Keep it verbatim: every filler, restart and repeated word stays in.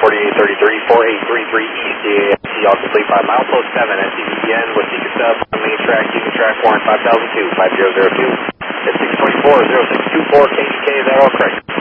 forty-eight thirty-three, four eight three three East, D A F C, all complete by milepost seven, S C B T N, with secret sub, on main track, Union track one, five thousand two, five zero zero two, at six twenty-four, zero six two four, K D K, is that all correct?